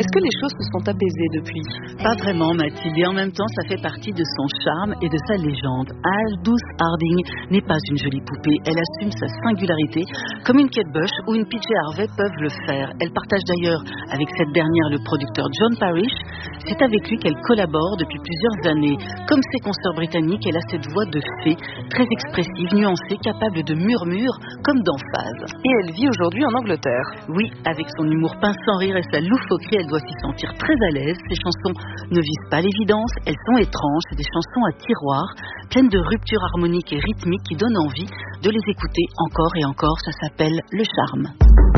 Est-ce que les choses se sont apaisées depuis? Pas vraiment, Mathilde, et en même temps, ça fait partie de son charme et de sa légende. Aldous Harding n'est pas une jolie poupée, elle assume sa singularité, comme une Kate Bush ou une PJ Harvey peuvent le faire. Elle partage d'ailleurs avec cette dernière le producteur John Parrish. C'est avec lui qu'elle collabore depuis plusieurs années. Comme ses consoeurs britanniques, elle a cette voix de fée, très expressive, nuancée, capable de murmures comme d'emphase. Et elle vit aujourd'hui en Angleterre. Oui, avec son humour pince sans rire et sa loufoquerie, elle doit s'y sentir très à l'aise. Ses chansons ne visent pas l'évidence, elles sont étranges, c'est des chansons à tiroir, pleines de ruptures harmoniques et rythmiques qui donnent envie de les écouter encore et encore. Ça s'appelle Le Charme.